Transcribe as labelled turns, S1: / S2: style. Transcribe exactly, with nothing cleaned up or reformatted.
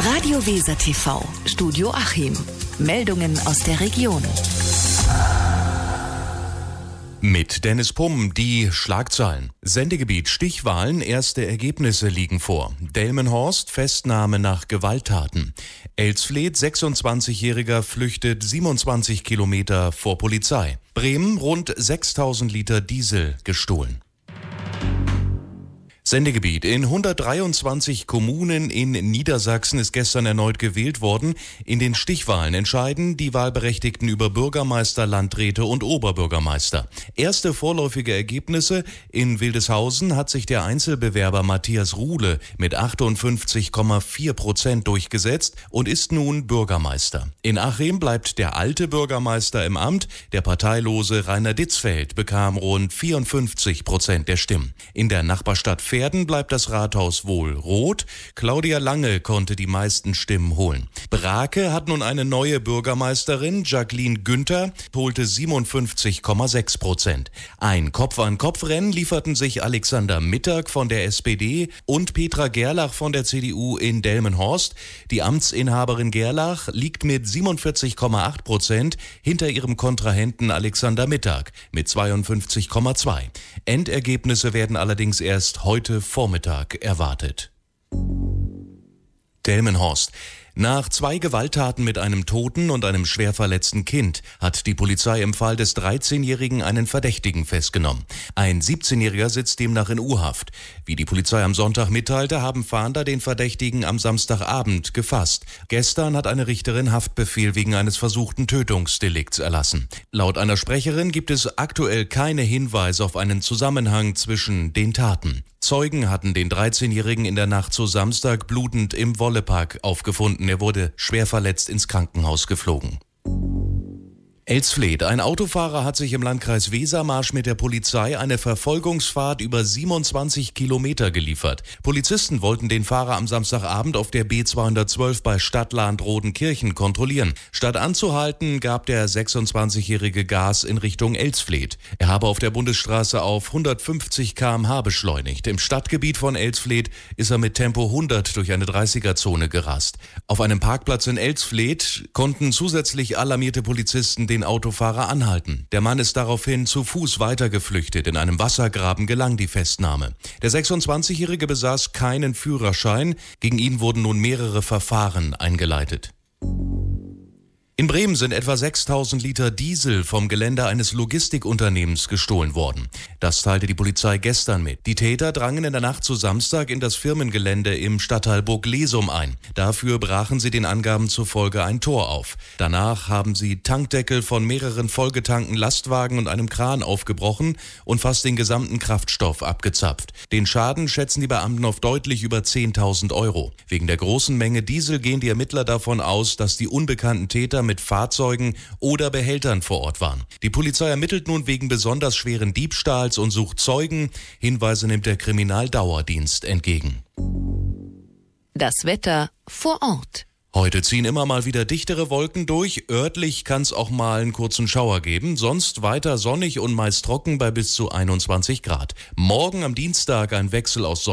S1: Radio Weser T V, Studio Achim. Meldungen aus der Region.
S2: Mit Dennis Pumm die Schlagzeilen. Sendegebiet Stichwahlen, erste Ergebnisse liegen vor. Delmenhorst, Festnahme nach Gewalttaten. Elsfleth, sechsundzwanzigjähriger flüchtet siebenundzwanzig Kilometer vor Polizei. Bremen, rund sechstausend Liter Diesel gestohlen. Sendegebiet. In hundertdreiundzwanzig Kommunen in Niedersachsen ist gestern erneut gewählt worden. In den Stichwahlen entscheiden die Wahlberechtigten über Bürgermeister, Landräte und Oberbürgermeister. Erste vorläufige Ergebnisse: in Wildeshausen hat sich der Einzelbewerber Matthias Ruhle mit achtundfünfzig Komma vier Prozent durchgesetzt und ist nun Bürgermeister. In Achim bleibt der alte Bürgermeister im Amt. Der parteilose Rainer Ditzfeld bekam rund vierundfünfzig Prozent der Stimmen. In der Nachbarstadt Verden bleibt das Rathaus wohl rot. Claudia Lange konnte die meisten Stimmen holen. Brake hat nun eine neue Bürgermeisterin. Jacqueline Günther holte siebenundfünfzig Komma sechs Prozent. Ein Kopf-an-Kopf-Rennen lieferten sich Alexander Mittag von der S P D und Petra Gerlach von der C D U in Delmenhorst. Die Amtsinhaberin Gerlach liegt mit siebenundvierzig Komma acht Prozent hinter ihrem Kontrahenten Alexander Mittag mit zweiundfünfzig Komma zwei. Endergebnisse werden allerdings erst heute Vormittag erwartet. Delmenhorst. Nach zwei Gewalttaten mit einem toten und einem schwer verletzten Kind hat die Polizei im Fall des dreizehnjährigen einen Verdächtigen festgenommen. Ein siebzehnjähriger sitzt demnach in U-Haft. Wie die Polizei am Sonntag mitteilte, haben Fahnder den Verdächtigen am Samstagabend gefasst. Gestern hat eine Richterin Haftbefehl wegen eines versuchten Tötungsdelikts erlassen. Laut einer Sprecherin gibt es aktuell keine Hinweise auf einen Zusammenhang zwischen den Taten. Zeugen hatten den dreizehnjährigen in der Nacht zu Samstag blutend im Wollepark aufgefunden. Er wurde schwer verletzt ins Krankenhaus geflogen. Elsfleth. Ein Autofahrer hat sich im Landkreis Wesermarsch mit der Polizei eine Verfolgungsfahrt über siebenundzwanzig Kilometer geliefert. Polizisten wollten den Fahrer am Samstagabend auf der B zweihundertzwölf bei Stadtland Rodenkirchen kontrollieren. Statt anzuhalten, gab der sechsundzwanzigjährige Gas in Richtung Elsfleth. Er habe auf der Bundesstraße auf hundertfünfzig Kilometer pro Stunde beschleunigt. Im Stadtgebiet von Elsfleth ist er mit Tempo hundert durch eine dreißiger-Zone gerast. Auf einem Parkplatz in Elsfleth konnten zusätzlich alarmierte Polizisten den den Autofahrer anhalten. Der Mann ist daraufhin zu Fuß weitergeflüchtet. In einem Wassergraben gelang die Festnahme. Der sechsundzwanzigjährige besaß keinen Führerschein. Gegen ihn wurden nun mehrere Verfahren eingeleitet. In Bremen sind etwa sechstausend Liter Diesel vom Gelände eines Logistikunternehmens gestohlen worden. Das teilte die Polizei gestern mit. Die Täter drangen in der Nacht zu Samstag in das Firmengelände im Stadtteil Burglesum ein. Dafür brachen sie den Angaben zufolge ein Tor auf. Danach haben sie Tankdeckel von mehreren vollgetankten Lastwagen und einem Kran aufgebrochen und fast den gesamten Kraftstoff abgezapft. Den Schaden schätzen die Beamten auf deutlich über zehntausend Euro. Wegen der großen Menge Diesel gehen die Ermittler davon aus, dass die unbekannten Täter mit Fahrzeugen oder Behältern vor Ort waren. Die Polizei ermittelt nun wegen besonders schweren Diebstahls und sucht Zeugen. Hinweise nimmt der Kriminaldauerdienst entgegen.
S1: Das Wetter vor Ort.
S2: Heute ziehen immer mal wieder dichtere Wolken durch. Örtlich kann es auch mal einen kurzen Schauer geben. Sonst weiter sonnig und meist trocken bei bis zu einundzwanzig Grad. Morgen am Dienstag ein Wechsel aus Sonne